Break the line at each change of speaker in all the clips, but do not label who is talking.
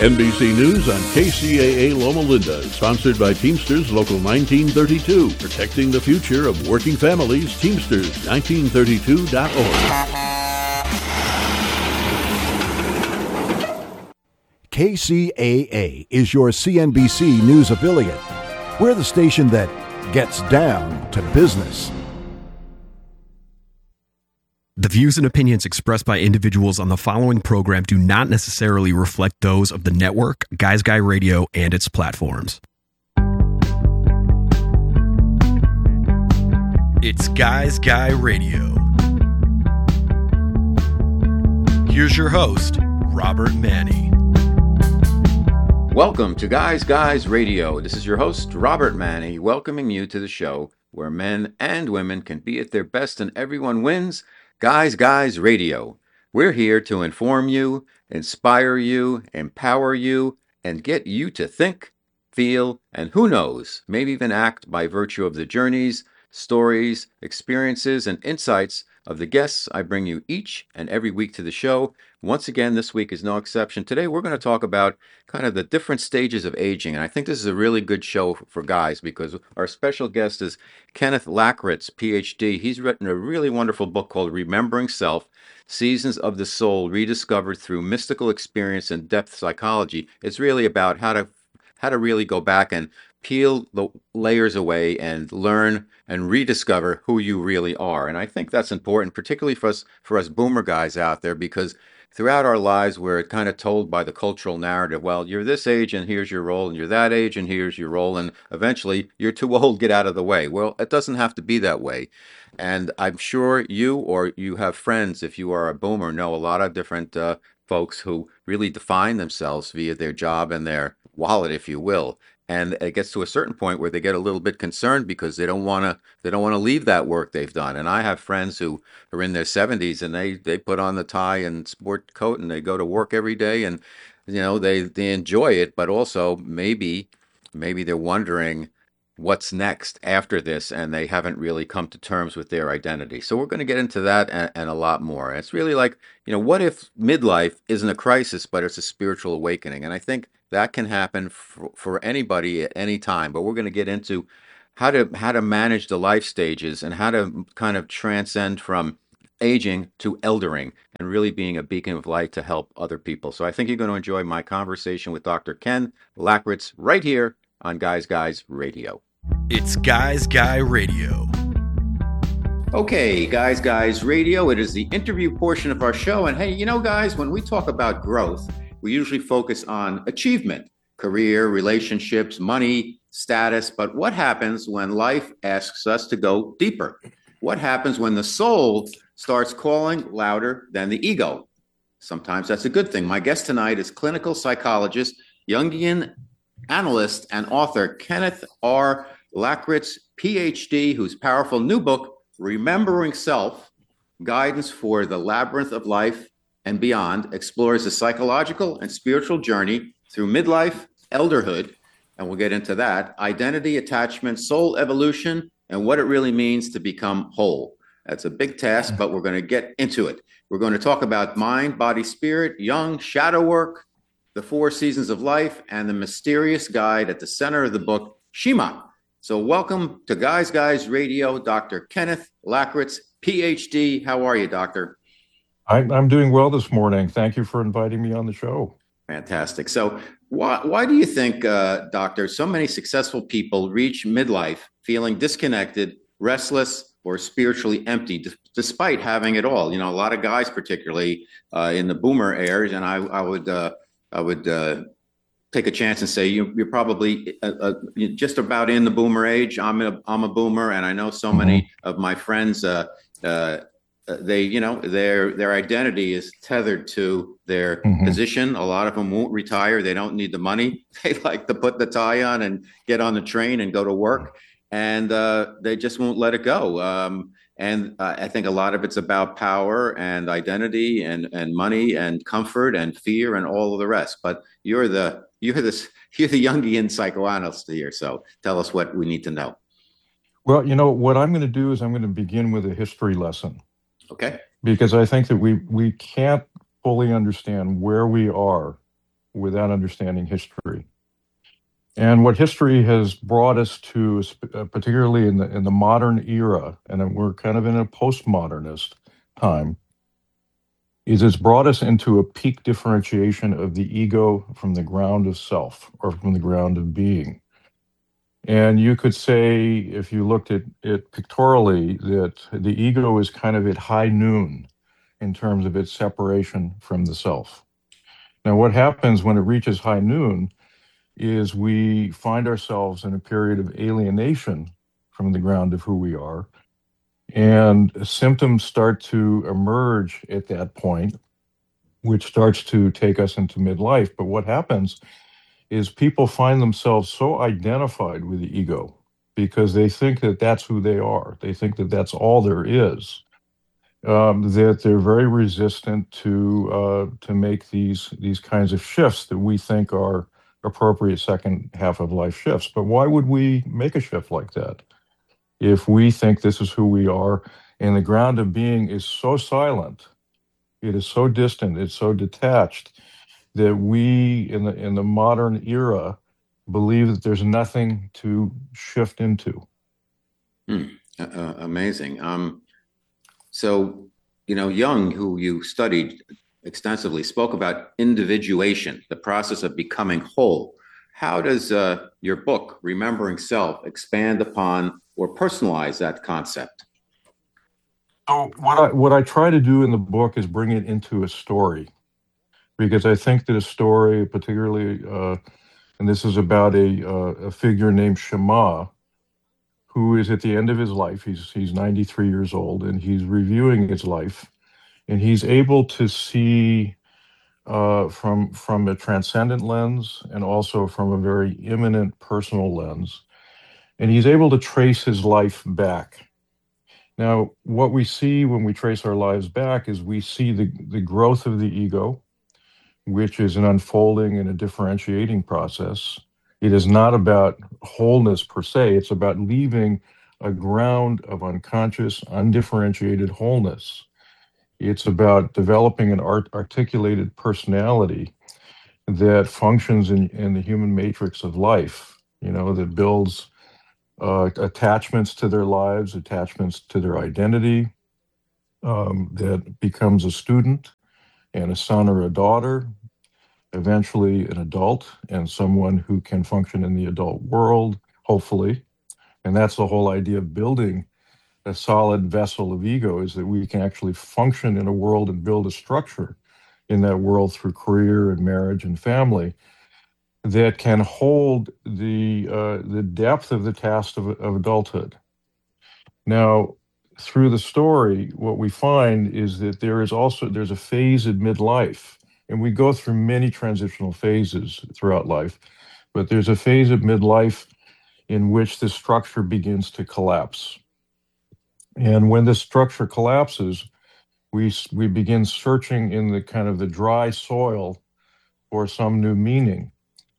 NBC News on KCAA Loma Linda is sponsored by Teamsters Local 1932, protecting the future of working families. Teamsters1932.org.
KCAA is your CNBC News affiliate. We're the station that gets down to business.
The views and opinions expressed by individuals on the following program do not necessarily reflect those of the network, Guys Guy Radio, and its platforms. It's Guys Guy Radio. Here's your host, Robert Manni.
Welcome to Guys Radio. This is your host, Robert Manni, welcoming you to the show where men and women can be at their best and everyone wins. Guys Radio. We're here to inform you, inspire you, empower you, and get you to think, feel, and who knows, maybe even act by virtue of the journeys, stories, experiences, and insights of the guests I bring you each and every week to the show. Once again, this week is no exception. Today, we're going to talk about kind of the different stages of aging. And I think this is a really good show for guys because our special guest is Kenneth Lackritz, PhD. He's written a really wonderful book called Remembering Self, Seasons of the Soul Rediscovered Through Mystical Experience and Depth Psychology. It's really about how to really go back and peel the layers away and learn and rediscover who you really are. And I think that's important, particularly for us boomer guys out there, because throughout our lives, we're kind of told by the cultural narrative, well, you're this age and here's your role, and you're that age and here's your role, and eventually you're too old, get out of the way. Well, it doesn't have to be that way. And I'm sure you or you have friends, if you are a boomer, know a lot of different folks who really define themselves via their job and their wallet, if you will. And it gets to a certain point where they get a little bit concerned because they don't want to leave that work they've done. And I have friends who are in their 70s and they put on the tie and sport coat and they go to work every day and they enjoy it, but also maybe they're wondering what's next after this, and they haven't really come to terms with their identity. So we're going to get into that and a lot more. It's really like, what if midlife isn't a crisis, but it's a spiritual awakening? And I think that can happen for anybody at any time. But we're going to get into how to manage the life stages and how to kind of transcend from aging to eldering and really being a beacon of light to help other people. So I think you're going to enjoy my conversation with Dr. Ken Lackritz right here on Guys Radio.
It's Guys Guy Radio.
Okay, Guys Radio. It is the interview portion of our show. And hey, guys, when we talk about growth, we usually focus on achievement, career, relationships, money, status. But what happens when life asks us to go deeper? What happens when the soul starts calling louder than the ego? Sometimes that's a good thing. My guest tonight is clinical psychologist, Jungian analyst, and author Kenneth R. Lackritz, PhD, whose powerful new book, Remembering Self, Guidance for the Labyrinth of Life and Beyond, explores the psychological and spiritual journey through midlife, elderhood, and we'll get into that, identity, attachment, soul evolution, and what it really means to become whole. That's a big task, but we're going to get into it. We're going to talk about mind, body, spirit, young, shadow work, the 4 seasons of life, and the mysterious guide at the center of the book, Shema. So welcome to Guys Radio, Dr. Kenneth Lackritz, PhD. How are you, Doctor?
I'm doing well this morning. Thank you for inviting me on the show.
Fantastic. So why do you think, Doctor, so many successful people reach midlife feeling disconnected, restless, or spiritually empty, despite having it all? A lot of guys, particularly in the boomer eras, and I would take a chance and say you're probably just about in the boomer age. I'm a boomer, and I know so many of my friends. Their identity is tethered to their position. A lot of them won't retire. They don't need the money. They like to put the tie on and get on the train and go to work, and they just won't let it go. And I think a lot of it's about power and identity and money and comfort and fear and all of the rest. But you're the Jungian psychoanalyst here. So tell us what we need to know.
Well, what I'm going to do is I'm going to begin with a history lesson.
Okay.
Because I think that we can't fully understand where we are without understanding history. And what history has brought us to, particularly in the modern era, and we're kind of in a postmodernist time, is it's brought us into a peak differentiation of the ego from the ground of self, or from the ground of being. And you could say, if you looked at it pictorially, that the ego is kind of at high noon in terms of its separation from the self. Now, what happens when it reaches high noon is we find ourselves in a period of alienation from the ground of who we are, and symptoms start to emerge at that point, which starts to take us into midlife. But what happens is people find themselves so identified with the ego because they think that that's who they are. They think that that's all there is. That they're very resistant to make these kinds of shifts that we think are appropriate second half of life shifts. But why would we make a shift like that if we think this is who we are and the ground of being is so silent, it is so distant, it's so detached, that we in the modern era believe that there's nothing to shift into?
Amazing. So, Jung, who you studied extensively, spoke about individuation, the process of becoming whole. How does your book, Remembering Self, expand upon or personalize that concept?
So what I try to do in the book is bring it into a story, because I think that a story, particularly, and this is about a figure named Shema, who is at the end of his life. He's 93 years old, and he's reviewing his life, and he's able to see from a transcendent lens and also from a very immanent personal lens, and he's able to trace his life back. Now, what we see when we trace our lives back is we see the growth of the ego, which is an unfolding and a differentiating process. It is not about wholeness per se. It's about leaving a ground of unconscious, undifferentiated wholeness. It's about developing an articulated personality that functions in the human matrix of life, that builds attachments to their lives, attachments to their identity, that becomes a student and a son or a daughter, eventually an adult and someone who can function in the adult world, hopefully. And that's the whole idea of building a solid vessel of ego, is that we can actually function in a world and build a structure in that world through career and marriage and family that can hold the depth of the task of adulthood. Now, through the story, what we find is that there's a phase at midlife, and we go through many transitional phases throughout life, but there's a phase at midlife in which the structure begins to collapse. And when this structure collapses, we begin searching in the kind of the dry soil for some new meaning.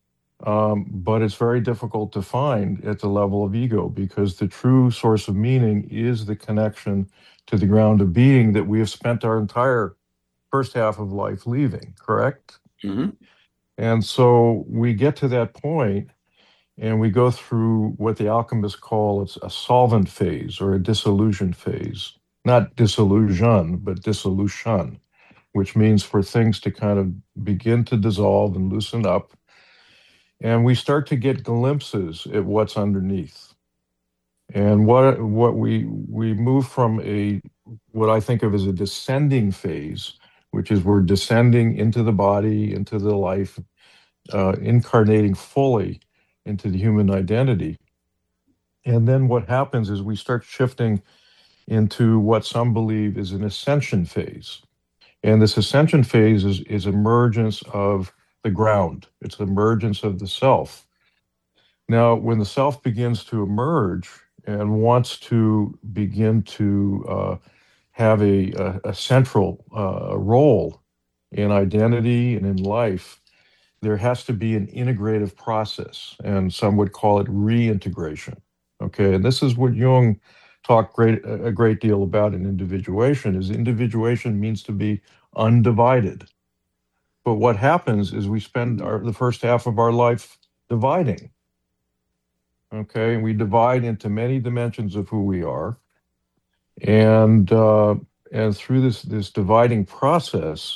But it's very difficult to find at the level of ego, because the true source of meaning is the connection to the ground of being that we have spent our entire first half of life leaving, correct?
Mm-hmm.
And so we get to that point, and we go through what the alchemists call a solvent phase or a dissolution phase. Not disillusion, but dissolution, which means for things to kind of begin to dissolve and loosen up. And we start to get glimpses at what's underneath. And what we move from what I think of as a descending phase, which is we're descending into the body, into the life, incarnating fully into the human identity. And then what happens is we start shifting into what some believe is an ascension phase. And this ascension phase is emergence of the ground. It's the emergence of the self. Now, when the self begins to emerge and wants to begin to have a central role in identity and in life, there has to be an integrative process, and some would call it reintegration. Okay, and this is what Jung talked a great deal about in individuation. Is individuation means to be undivided. But what happens is we spend the first half of our life dividing. Okay, we divide into many dimensions of who we are, and through this dividing process,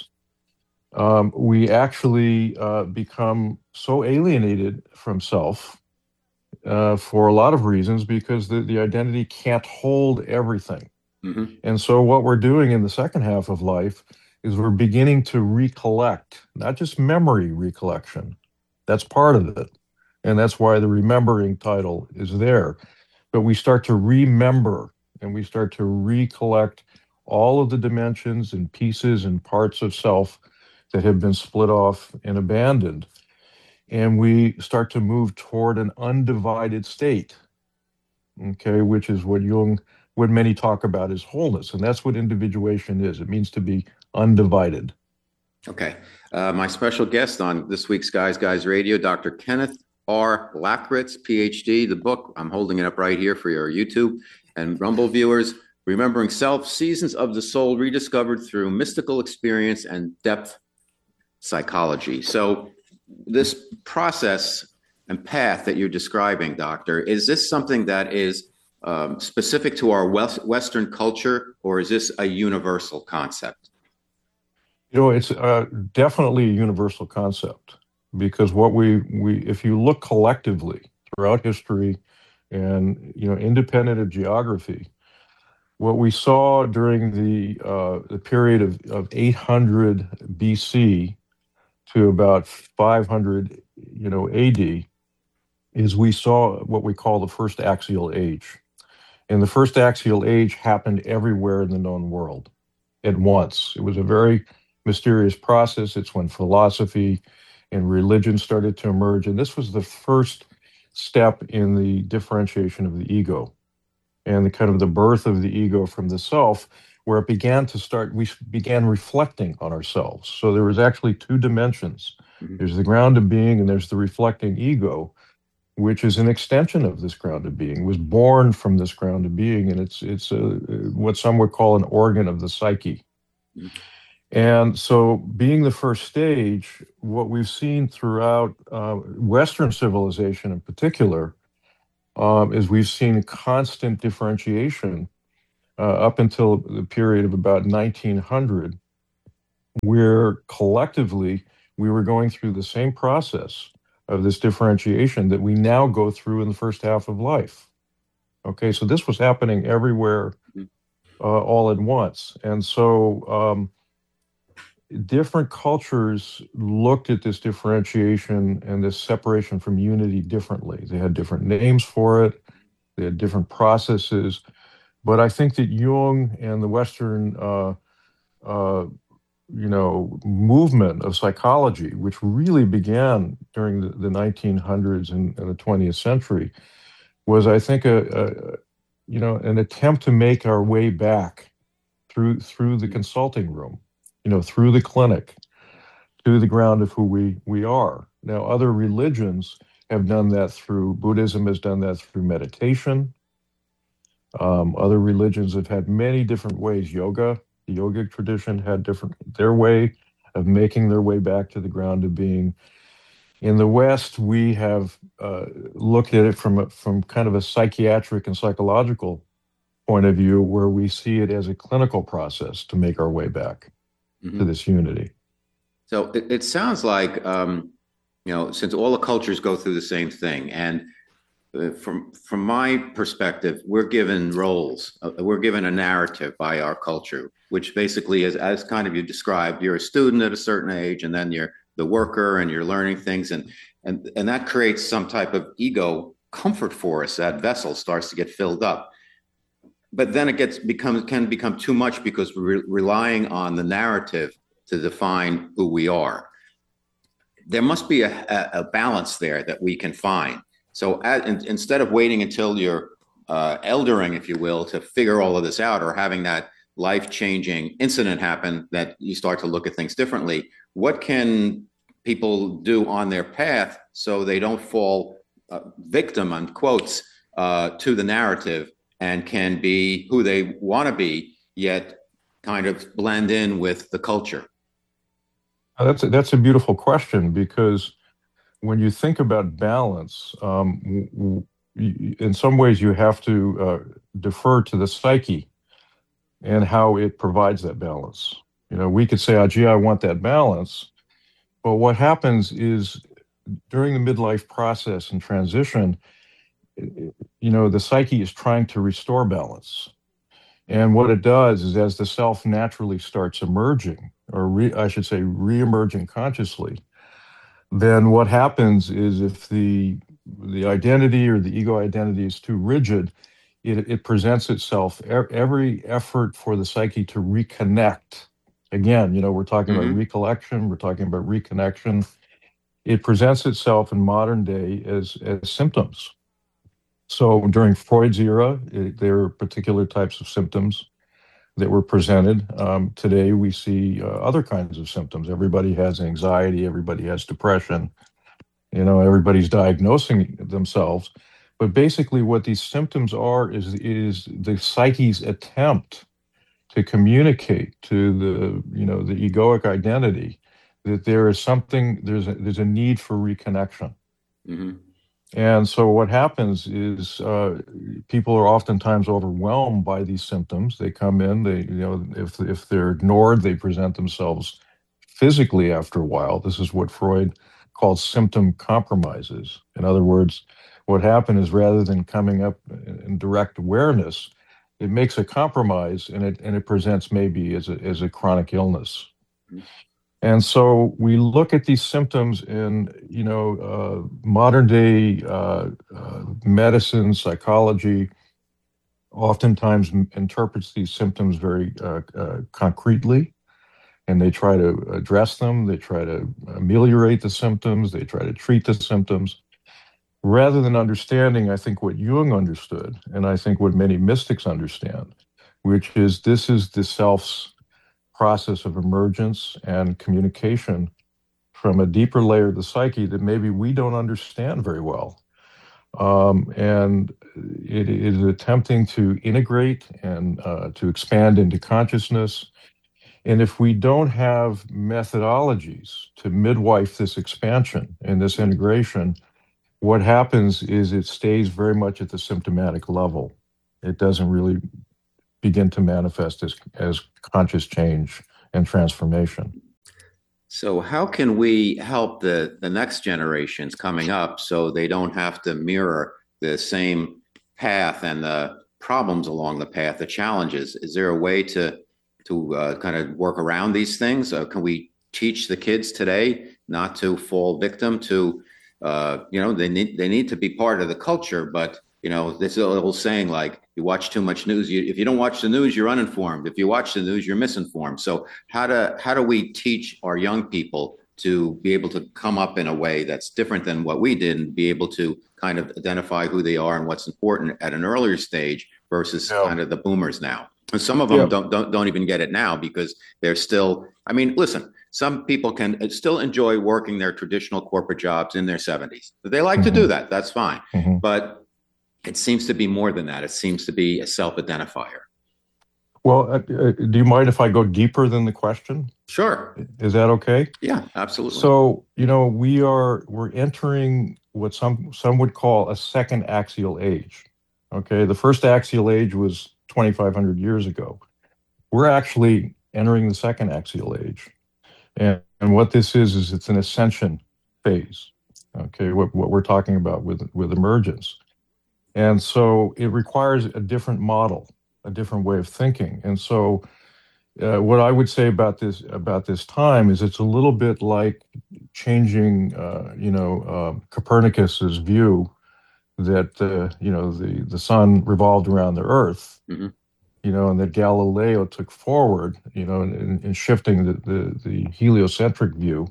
we actually become so alienated from self for a lot of reasons, because the identity can't hold everything.
Mm-hmm.
And so what we're doing in the second half of life is we're beginning to recollect, not just memory recollection. That's part of it. And that's why the remembering title is there. But we start to remember, and we start to recollect all of the dimensions and pieces and parts of self that have been split off and abandoned. And we start to move toward an undivided state, okay, which is what many talk about as wholeness. And that's what individuation is. It means to be undivided.
Okay. My special guest on this week's Guys Radio, Dr. Kenneth R. Lackritz, PhD. The book, I'm holding it up right here for your YouTube and Rumble viewers, Remembering Self, Seasons of the Soul Rediscovered Through Mystical Experience and Depth Psychology. So this process and path that you're describing, Doctor, is this something that is specific to our Western culture, or is this a universal concept?
It's definitely a universal concept, because what we if you look collectively throughout history and, independent of geography, what we saw during the period of 800 BC to about 500, AD, is we saw what we call the first axial age. And the first axial age happened everywhere in the known world at once. It was a very mysterious process. It's when philosophy and religion started to emerge. And this was the first step in the differentiation of the ego and the kind of the birth of the ego from the self, where it began to start, we began reflecting on ourselves. So there was actually two dimensions. Mm-hmm. There's the ground of being, and there's the reflecting ego, which is an extension of this ground of being, was born from this ground of being, and it's what some would call an organ of the psyche. Mm-hmm. And so being the first stage, what we've seen throughout Western civilization in particular, is we've seen constant differentiation up until the period of about 1900, where collectively we were going through the same process of this differentiation that we now go through in the first half of life. Okay, so this was happening everywhere all at once. And so different cultures looked at this differentiation and this separation from unity differently. They had different names for it. They had different processes. But I think that Jung and the Western, movement of psychology, which really began during the 1900s and the 20th century, was, I think, an attempt to make our way back through the consulting room, through the clinic, to the ground of who we are. Now, other religions have done that through, Buddhism has done that through meditation. Other religions have had many different ways. The yogic tradition had their way of making their way back to the ground of being. In the West, we have looked at it from kind of a psychiatric and psychological point of view, where we see it as a clinical process to make our way back to this unity.
So it sounds like, since all the cultures go through the same thing, and from my perspective, we're given roles, we're given a narrative by our culture, which basically is, as kind of you described, you're a student at a certain age, and then you're the worker, and you're learning things, and that creates some type of ego comfort for us. That vessel starts to get filled up, but then it can become too much, because we're relying on the narrative to define who we are. There must be a balance there that we can find. So instead of waiting until you're eldering, if you will, to figure all of this out, or having that life-changing incident happen that you start to look at things differently, what can people do on their path so they don't fall victim, on quotes, to the narrative, and can be who they want to be, yet kind of blend in with the culture?
That's a beautiful question, because when you think about balance, in some ways you have to defer to the psyche and how it provides that balance. We could say, oh, gee, I want that balance. But what happens is during the midlife process and transition, the psyche is trying to restore balance. And what it does is, as the self naturally starts emerging, or I should say re-emerging consciously, then what happens is, if the identity or the ego identity is too rigid, it presents itself. Every effort for the psyche to reconnect, again, we're talking about recollection, we're talking about reconnection. It presents itself in modern day as symptoms. So during Freud's era, there are particular types of symptoms that were presented. Today, we see other kinds of symptoms. Everybody has anxiety, everybody has depression, everybody's diagnosing themselves. But basically, what these symptoms are is the psyche's attempt to communicate to the egoic identity that there is something, there's a need for reconnection. Mm-hmm. And so what happens is people are oftentimes overwhelmed by these symptoms. They come in, if they're ignored, they present themselves physically after a while. This is what Freud calls symptom compromises. In other words, what happened is, rather than coming up in direct awareness, it makes a compromise, and it presents maybe as a chronic illness. Mm-hmm. And so we look at these symptoms in, modern day medicine, psychology, oftentimes interprets these symptoms very concretely, and they try to address them. They try to ameliorate the symptoms. They try to treat the symptoms, rather than understanding, I think, what Jung understood, and I think what many mystics understand, which is this is the self's process of emergence and communication from a deeper layer of the psyche that maybe we don't understand very well. And it is attempting to integrate and to expand into consciousness. And if we don't have methodologies to midwife this expansion and this integration, what happens is it stays very much at the symptomatic level. It doesn't really begin to manifest as conscious change and transformation.
So how can we help the next generations coming up so they don't have to mirror the same path and the problems along the path, the challenges? Is there a way to kind of work around these things? Can we teach the kids today not to fall victim to, they need to be part of the culture, but this little saying, like, you watch too much news. If you don't watch the news, you're uninformed. If you watch the news, you're misinformed. So how do we teach our young people to be able to come up in a way that's different than what we did, and be able to kind of identify who they are and what's important at an earlier stage versus kind of the boomers now? And some of them don't even get it now, because they're still, listen, some people can still enjoy working their traditional corporate jobs in their 70s. They like to do that. That's fine. Mm-hmm. But it seems to be more than that. It seems to be a self-identifier.
Well, do you mind if I go deeper than the question?
Sure.
Is that okay?
Yeah, absolutely.
So, we're entering what some would call a second axial age. Okay, the first axial age was 2,500 years ago. We're actually entering the second axial age. And what this is it's an ascension phase. Okay, what we're talking about with emergence. And so it requires a different model, a different way of thinking. And so what I would say about this time is it's a little bit like changing, Copernicus's view that, the sun revolved around the earth, mm-hmm. And that Galileo took forward, in shifting the heliocentric view.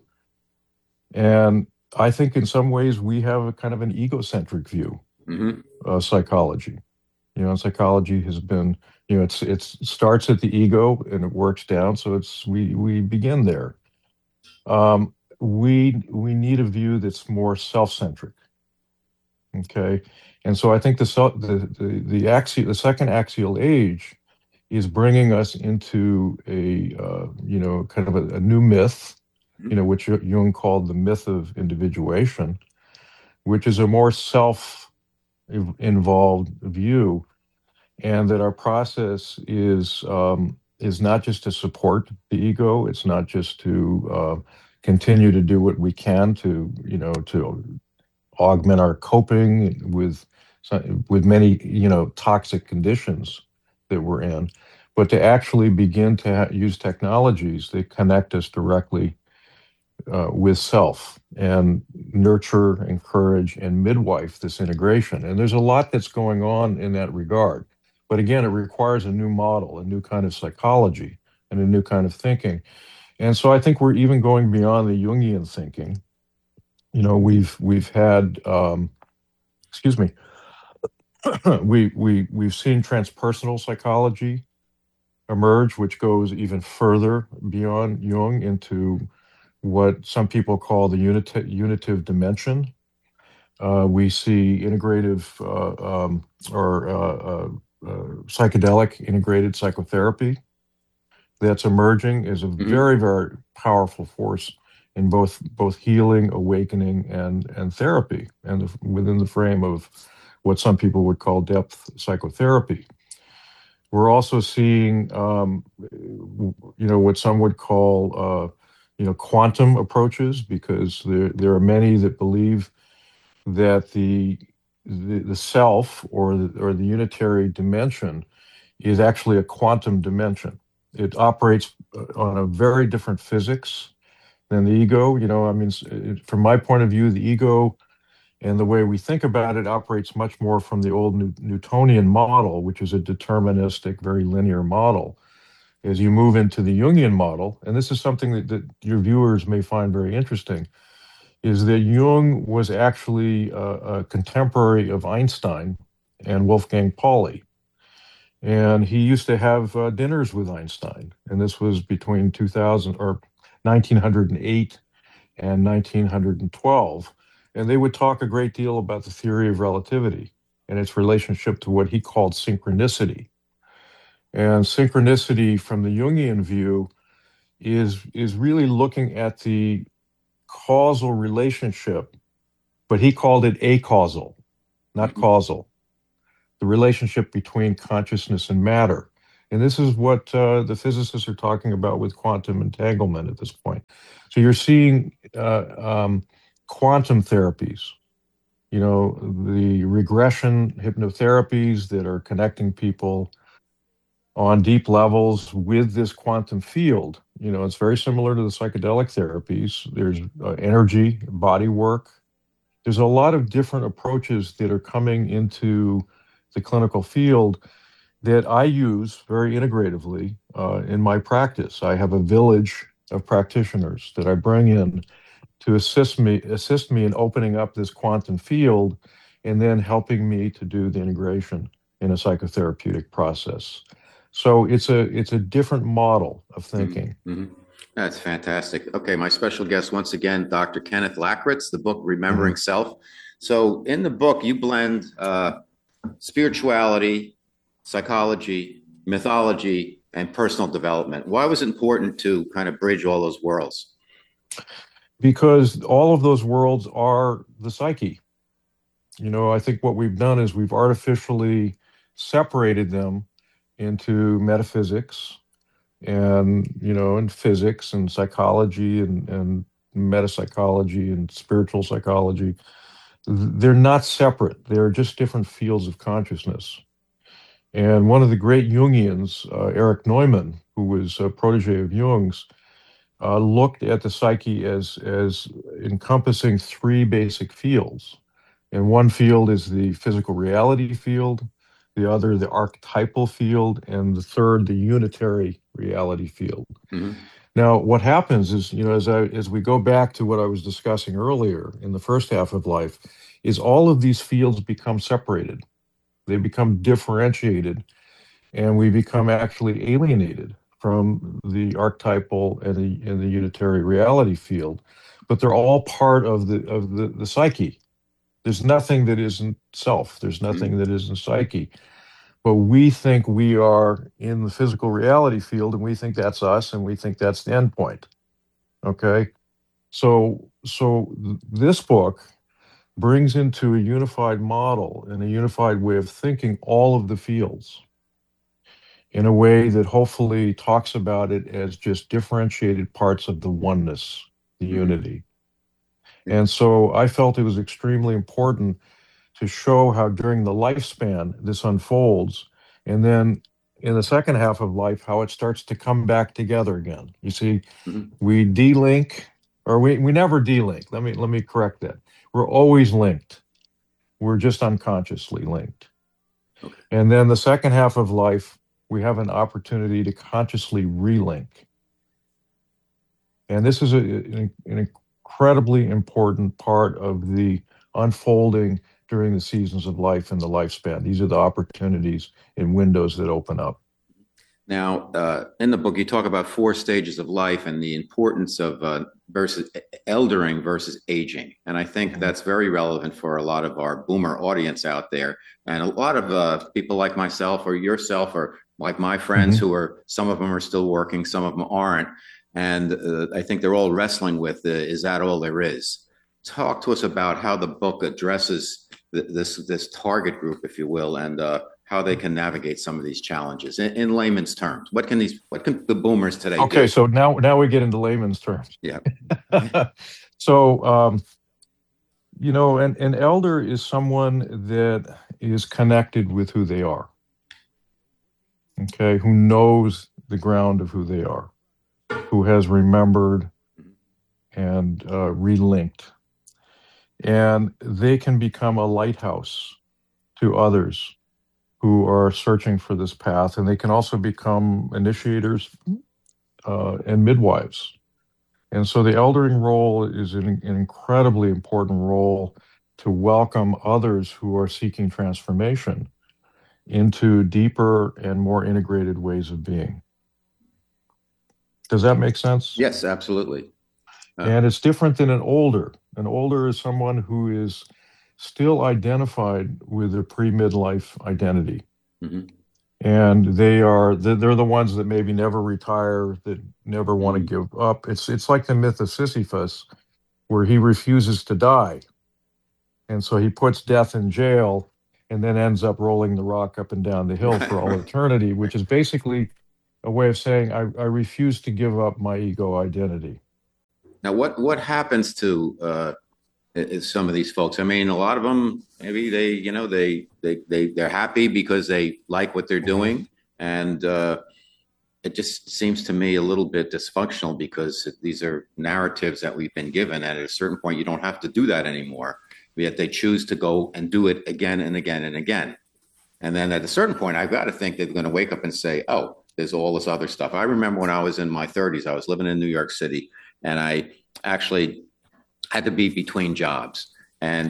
And I think in some ways we have a kind of an egocentric view. Mm-hmm. Psychology, psychology has been, it starts at the ego and it works down. So we begin there. We need a view that's more self-centric. Okay, and so I think the second axial age is bringing us into a kind of a new myth, which Jung called the myth of individuation, which is a more self-involved view, and that our process is not just to support the ego. It's not just to continue to do what we can to augment our coping with many toxic conditions that we're in, but to actually begin to use technologies that connect us directly with self and nurture, encourage, and midwife this integration. And there's a lot that's going on in that regard. But again, it requires a new model, a new kind of psychology, and a new kind of thinking. And so I think we're even going beyond the Jungian thinking. We've had, we've seen transpersonal psychology emerge, which goes even further beyond Jung into what some people call the unitive dimension. We see integrative psychedelic integrated psychotherapy that's emerging as a very, very powerful force in both healing, awakening, and therapy, and within the frame of what some people would call depth psychotherapy. We're also seeing, what some would call, quantum approaches, because there are many that believe that the self or the unitary dimension is actually a quantum dimension. It operates on a very different physics than the ego. From my point of view, the ego and the way we think about it operates much more from the old Newtonian model, which is a deterministic, very linear model. As you move into the Jungian model, and this is something that your viewers may find very interesting, is that Jung was actually a contemporary of Einstein and Wolfgang Pauli. And he used to have dinners with Einstein. And this was between 1908 and 1912. And they would talk a great deal about the theory of relativity and its relationship to what he called synchronicity. And synchronicity from the Jungian view is really looking at the causal relationship, but he called it acausal, not causal, the relationship between consciousness and matter. And this is what the physicists are talking about with quantum entanglement at this point. So you're seeing quantum therapies, the regression hypnotherapies that are connecting people on deep levels with this quantum field. It's very similar to the psychedelic therapies. There's energy, body work. There's a lot of different approaches that are coming into the clinical field that I use very integratively in my practice. I have a village of practitioners that I bring in to assist me in opening up this quantum field and then helping me to do the integration in a psychotherapeutic process. So it's a different model of thinking.
Mm-hmm. That's fantastic. Okay, my special guest once again, Dr. Kenneth Lackritz, the book Remembering Self. So in the book, you blend spirituality, psychology, mythology, and personal development. Why was it important to kind of bridge all those worlds?
Because all of those worlds are the psyche. I think what we've done is we've artificially separated them into metaphysics and physics and psychology and metapsychology and spiritual psychology. They're not separate. They're just different fields of consciousness. And one of the great Jungians, Erich Neumann, who was a protege of Jung's, looked at the psyche as encompassing three basic fields. And one field is the physical reality field, the other the archetypal field, and the third the unitary reality field. Mm-hmm. Now, what happens is, as we go back to what I was discussing earlier in the first half of life, is all of these fields become separated. They become differentiated, and we become actually alienated from the archetypal and the unitary reality field. But they're all part of the psyche. There's nothing that isn't self. There's nothing that isn't psyche. But we think we are in the physical reality field, and we think that's us, and we think that's the end point. Okay? So this book brings into a unified model and a unified way of thinking all of the fields in a way that hopefully talks about it as just differentiated parts of the oneness, the unity. And so I felt it was extremely important to show how during the lifespan this unfolds, and then in the second half of life, how it starts to come back together again. You see, we de-link, or we never de-link. Let me correct that. We're always linked. We're just unconsciously linked.
Okay.
And then the second half of life, we have an opportunity to consciously relink. And this is an incredibly important part of the unfolding during the seasons of life and the lifespan. These are the opportunities and windows that open up.
Now, in the book, you talk about 4 stages of life and the importance of versus eldering versus aging. And I think that's very relevant for a lot of our boomer audience out there. And a lot of people like myself or yourself or like my friends who are, some of them are still working, some of them aren't. And I think they're all wrestling with, is that all there is? Talk to us about how the book addresses this target group, if you will, and how they can navigate some of these challenges in layman's terms. What can the boomers today do?
Okay, so now we get into layman's terms.
Yeah.
So, an elder is someone that is connected with who they are. Okay, who knows the ground of who they are, who has remembered and relinked. And they can become a lighthouse to others who are searching for this path. And they can also become initiators and midwives. And so the eldering role is an incredibly important role to welcome others who are seeking transformation into deeper and more integrated ways of being. Does that make sense?
Yes, absolutely.
And it's different than an older. An older is someone who is still identified with their pre-midlife identity. And they're the ones that maybe never retire, that never want to give up. It's like the myth of Sisyphus, where he refuses to die. And so he puts death in jail and then ends up rolling the rock up and down the hill for all eternity, which is basically a way of saying, I refuse to give up my ego identity.
Now, what happens to some of these folks? I mean, a lot of them, maybe they're happy because they like what they're doing. And it just seems to me a little bit dysfunctional because these are narratives that we've been given. And at a certain point, you don't have to do that anymore. Yet they choose to go and do it again and again and again. And then at a certain point, I've got to think they're going to wake up and say, oh, there's all this other stuff. I remember when I was in my 30s, I was living in New York City, and I actually had to be between jobs. And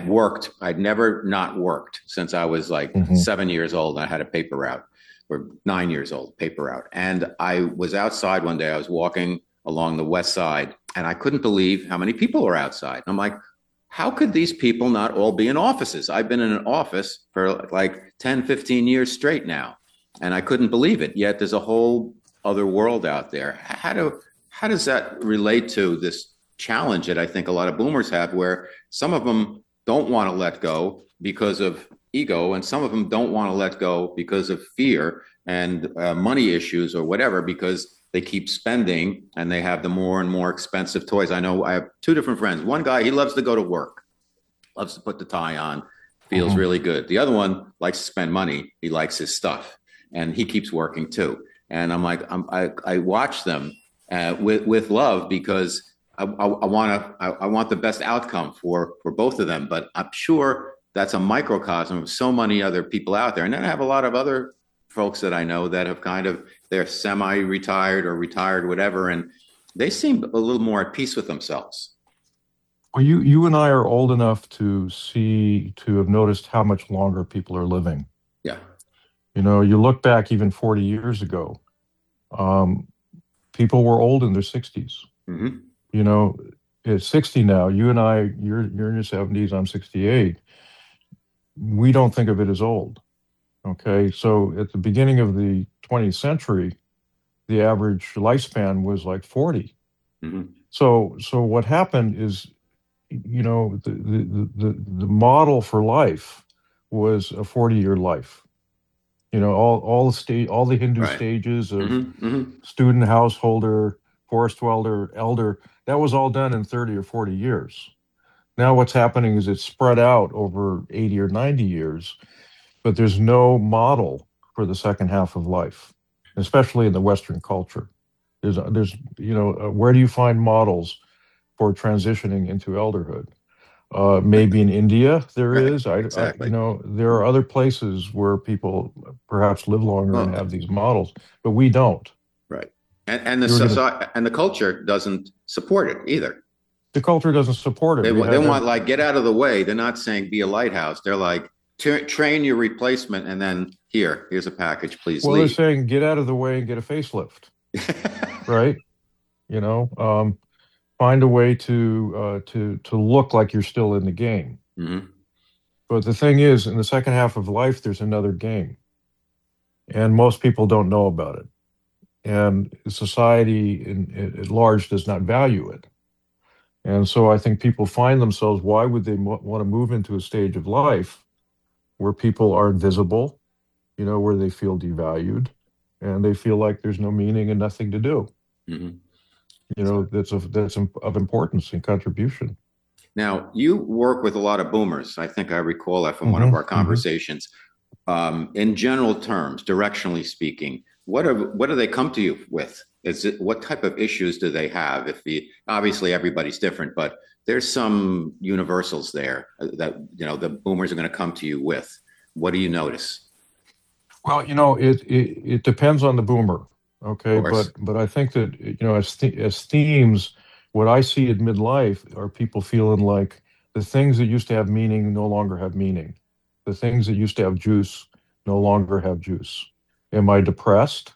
I'd never not worked since I was like 7 years old. And I had a paper route, or 9 years old, paper route. And I was outside one day, I was walking along the West Side, and I couldn't believe how many people were outside. And I'm like, how could these people not all be in offices? I've been in an office for like 10, 15 years straight now, and I couldn't believe it. Yet there's a whole other world out there. How does that relate to this challenge that I think a lot of boomers have, where some of them don't want to let go because of ego, and some of them don't want to let go because of fear and money issues or whatever, because they keep spending and they have the more and more expensive toys. I know I have 2 different friends. One guy, he loves to go to work, loves to put the tie on, feels really good. The other one likes to spend money. He likes his stuff, and he keeps working too. And I'm like, I watch them with love, because I want the best outcome for both of them. But I'm sure that's a microcosm of so many other people out there. And then I have a lot of other folks that I know that have they're semi-retired or retired, whatever, and they seem a little more at peace with themselves.
Well, you and I are old enough to have noticed how much longer people are living.
Yeah.
You look back even 40 years ago, people were old in their 60s. At 60 now, you and I, you're in your 70s, I'm 68. We don't think of it as old. Okay, so at the beginning of the 20th century, the average lifespan was like 40. So what happened is, the model for life was a 40-year life. All the Hindu
Right.
stages of
Mm-hmm.
student, householder, forest dweller, elder, that was all done in 30 or 40 years. Now what's happening is it's spread out over 80 or 90 years, but there's no model for the second half of life, especially in the Western culture. Where do you find models for transitioning into elderhood? Maybe in India there
Right.
is.
Exactly.
There are other places where people perhaps live longer and
Well,
have these models, but we don't.
right. And the
You're gonna,
society and the culture doesn't support it either.
the culture doesn't support it.
They want like get out of the way. They're not saying be a lighthouse. They're like train your replacement, and then here's a package, please
Well,
leave.
they're saying get out of the way and get a facelift, right? Find a way to look like you're still in the game.
Mm-hmm.
But the thing is, in the second half of life, there's another game, and most people don't know about it, and society at large does not value it. And so I think people find themselves, why would they want to move into a stage of life where people are invisible, where they feel devalued, and they feel like there's no meaning and nothing to do.
Mm-hmm.
That's of importance and contribution.
Now, you work with a lot of boomers. I think I recall that from one of our conversations. In general terms, directionally speaking, what do they come to you with? What type of issues do they have? Obviously everybody's different, but there's some universals there that the boomers are going to come to you with. What do you notice?
Well, it depends on the boomer. Okay, but I think that as themes, what I see at midlife are people feeling like the things that used to have meaning no longer have meaning. The things that used to have juice no longer have juice. Am I depressed?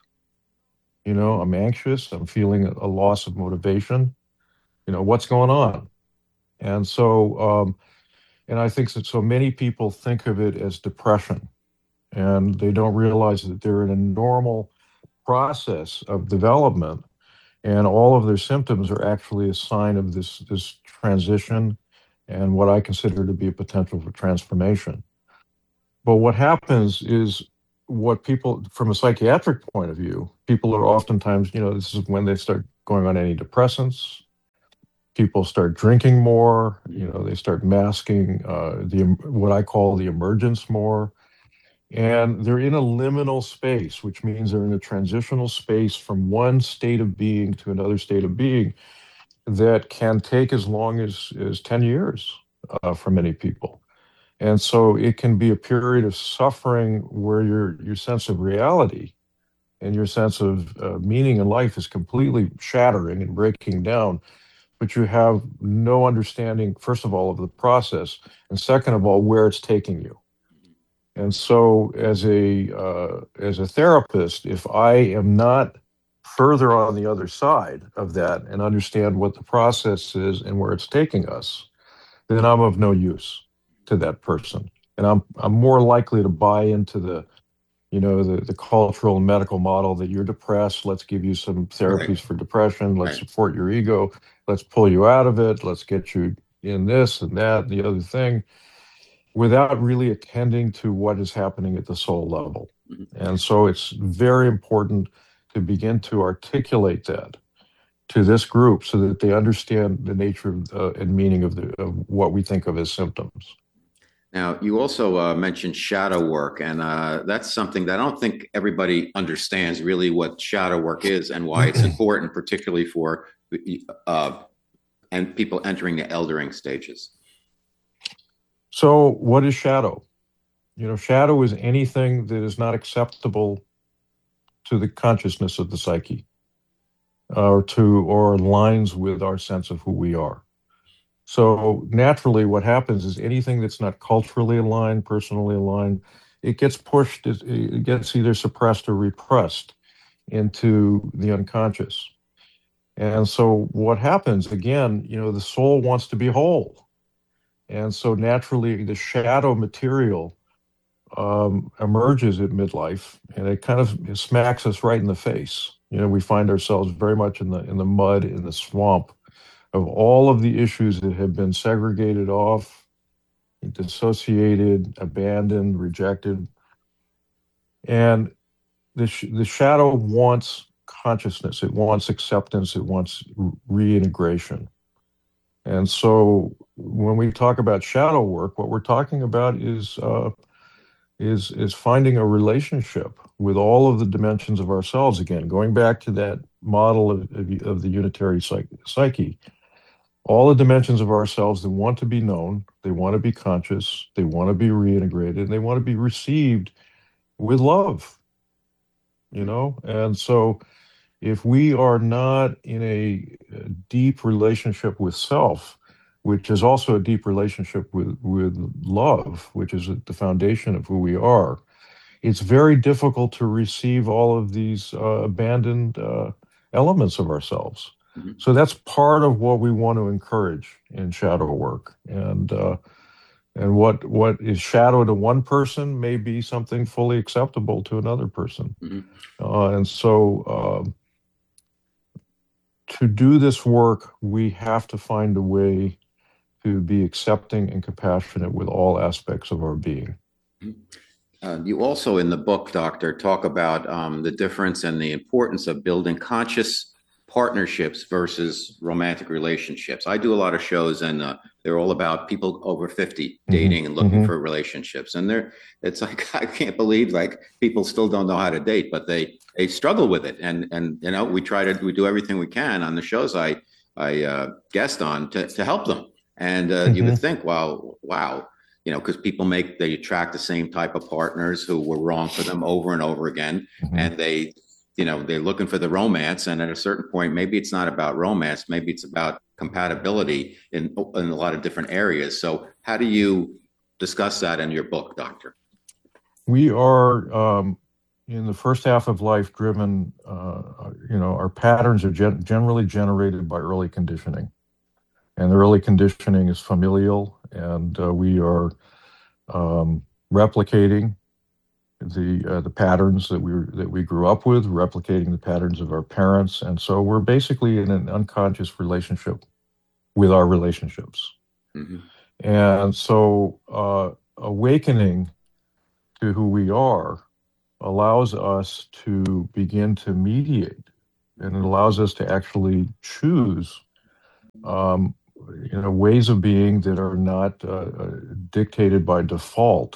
I'm anxious. I'm feeling a loss of motivation. What's going on? And so, and I think that so many people think of it as depression, and they don't realize that they're in a normal process of development, and all of their symptoms are actually a sign of this transition and what I consider to be a potential for transformation. But what happens is, what people, from a psychiatric point of view, people are oftentimes, this is when they start going on antidepressants. People start drinking more. They start masking what I call the emergence more. And they're in a liminal space, which means they're in a transitional space from one state of being to another state of being that can take as long as 10 years for many people. And so it can be a period of suffering where your sense of reality and your sense of meaning in life is completely shattering and breaking down, but you have no understanding, first of all, of the process, and second of all, where it's taking you. And so as a therapist, if I am not further on the other side of that and understand what the process is and where it's taking us, then I'm of no use to that person. And I'm more likely to buy into the cultural and medical model that you're depressed. Let's give you some therapies for depression. Let's support your ego. Let's pull you out of it. Let's get you in this and that and the other thing, without really attending to what is happening at the soul level. And so it's very important to begin to articulate that to this group so that they understand the nature and meaning of what we think of as symptoms.
Now, you also mentioned shadow work, and that's something that I don't think everybody understands really what shadow work is and why it's important, particularly for and people entering the eldering stages.
So what is shadow? Shadow is anything that is not acceptable to the consciousness of the psyche, or aligns with our sense of who we are. So naturally what happens is anything that's not culturally aligned, personally aligned, it gets pushed, it gets either suppressed or repressed into the unconscious. And so what happens, again, the soul wants to be whole. And so naturally the shadow material emerges at midlife, and it kind of smacks us right in the face. We find ourselves very much in the mud, in the swamp, of all of the issues that have been segregated off, dissociated, abandoned, rejected. And the shadow wants consciousness. It wants acceptance. It wants reintegration. And so when we talk about shadow work, what we're talking about is finding a relationship with all of the dimensions of ourselves again, going back to that model of the unitary psyche. All the dimensions of ourselves that want to be known, they want to be conscious, they want to be reintegrated, and they want to be received with love, you know? And so if we are not in a deep relationship with self, which is also a deep relationship with love, which is at the foundation of who we are, it's very difficult to receive all of these abandoned elements of ourselves. Mm-hmm. So that's part of what we want to encourage in shadow work. And what is shadow to one person may be something fully acceptable to another person. Mm-hmm. And so to do this work, we have to find a way to be accepting and compassionate with all aspects of our being.
You also, in the book, Doctor, talk about the difference and the importance of building conscious partnerships versus romantic relationships. I do a lot of shows, and they're all about people over 50 dating and looking for relationships. And it's like, I can't believe like people still don't know how to date, but they struggle with it. And you know, we do everything we can on the shows I guest on to help them. And you would think, wow, you know, because they attract the same type of partners who were wrong for them over and over again. And they're looking for the romance. And at a certain point, maybe it's not about romance, maybe it's about compatibility in a lot of different areas. So how do you discuss that in your book, Doctor?
We are, in the first half of life, driven, our patterns are generally generated by early conditioning. And the early conditioning is familial, and we are replicating the patterns that we grew up with, replicating the patterns of our parents, and so we're basically in an unconscious relationship with our relationships. Mm-hmm. And so awakening to who we are allows us to begin to mediate, and it allows us to actually choose ways of being that are not dictated by default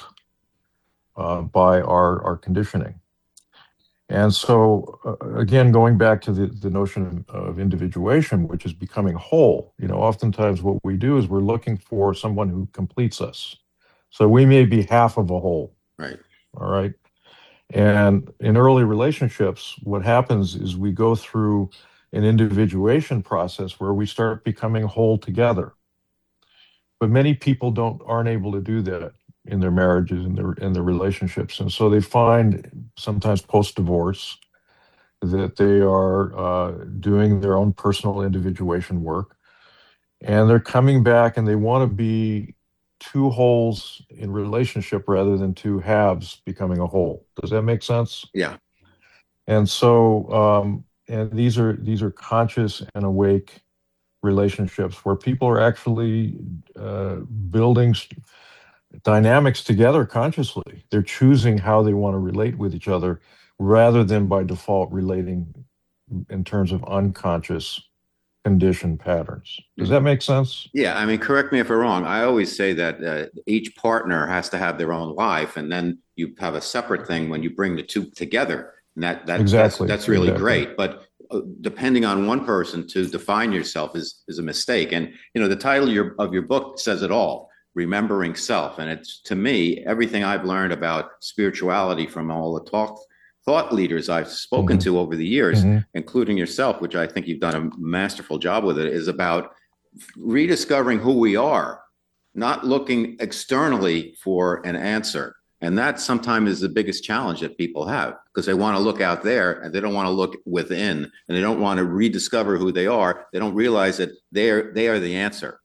by our conditioning. And so, again, going back to the notion of individuation, which is becoming whole, oftentimes what we do is we're looking for someone who completes us. So we may be half of a whole.
Right.
All right. And in early relationships, what happens is we go through an individuation process where we start becoming whole together. But many people aren't able to do that in their marriages and in their relationships. And so they find sometimes post-divorce that they are doing their own personal individuation work. And they're coming back and they want to be two wholes in relationship rather than two halves becoming a whole. Does that make sense?
Yeah.
And so, and these are conscious and awake relationships where people are actually building dynamics together consciously. They're choosing how they want to relate with each other rather than by default relating in terms of unconscious conditioned patterns. Does that make sense?
Yeah. I mean, correct me if I'm wrong. I always say that each partner has to have their own life, and then you have a separate thing when you bring the two together. And that's really great. But depending on one person to define yourself is a mistake. And, the title of your book says it all, Remembering Self. And it's, to me, everything I've learned about spirituality from all the thought leaders I've spoken to over the years, including yourself, which I think you've done a masterful job with it, is about rediscovering who we are, not looking externally for an answer. And that sometimes is the biggest challenge that people have, because they want to look out there and they don't want to look within, and they don't want to rediscover who they are. They don't realize that they are the answer.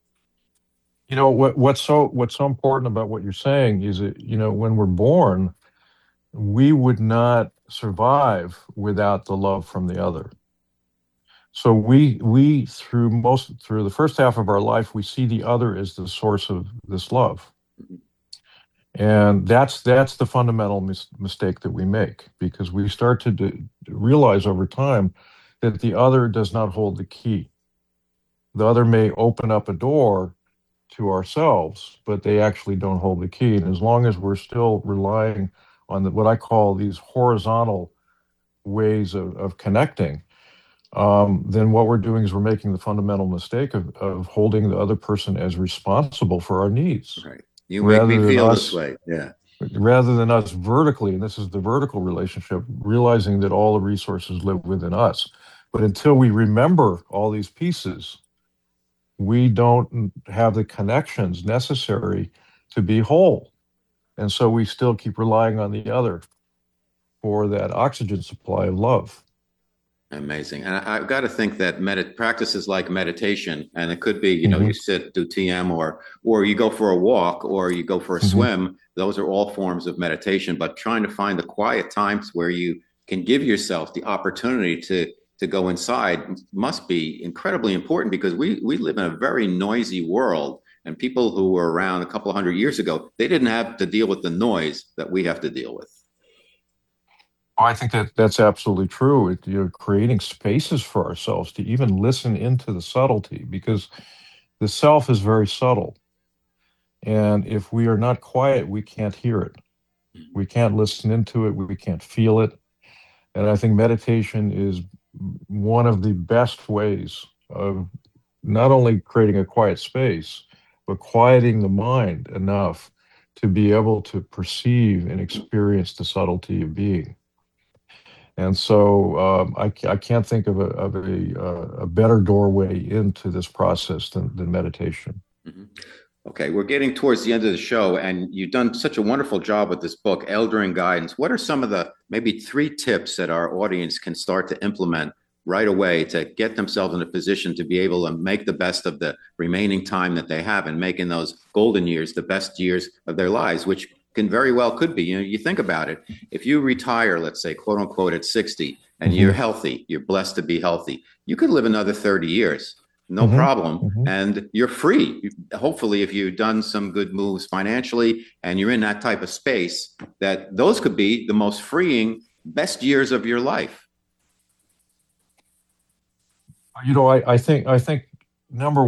What's so important about what you're saying is that, when we're born, we would not survive without the love from the other. So we through the first half of our life, we see the other as the source of this love. And that's the fundamental mistake that we make, because we start to realize over time that the other does not hold the key. The other may open up a door to ourselves, but they actually don't hold the key. And as long as we're still relying on what I call these horizontal ways of connecting, then what we're doing is we're making the fundamental mistake of holding the other person as responsible for our needs.
Right. You make me feel this way. Yeah.
Rather than us vertically, and this is the vertical relationship, realizing that all the resources live within us. But until we remember all these pieces, we don't have the connections necessary to be whole. And so we still keep relying on the other for that oxygen supply of love.
Amazing. And I've got to think that practices like meditation, and it could be, you sit, do TM, or you go for a walk, or you go for a swim. Those are all forms of meditation, but trying to find the quiet times where you can give yourself the opportunity to go inside must be incredibly important, because we live in a very noisy world, and people who were around a couple of 100 years ago, they didn't have to deal with the noise that we have to deal with.
I think that's absolutely true. You're creating spaces for ourselves to even listen into the subtlety, because the self is very subtle. And if we are not quiet, we can't hear it. We can't listen into it. We can't feel it. And I think meditation is one of the best ways of not only creating a quiet space, but quieting the mind enough to be able to perceive and experience the subtlety of being. And so I can't think of a better doorway into this process than meditation.
Mm-hmm. Okay, we're getting towards the end of the show, and you've done such a wonderful job with this book, Eldering Guidance. What are some of the maybe 3 tips that our audience can start to implement right away to get themselves in a position to be able to make the best of the remaining time that they have, and making those golden years the best years of their lives, which can very well could be. You think about it. If you retire, let's say, quote unquote, at 60, and you're healthy, you're blessed to be healthy, you could live another 30 years, no problem. And you're free. Hopefully, if you've done some good moves financially and you're in that type of space, that those could be the most freeing, best years of your life.
I think number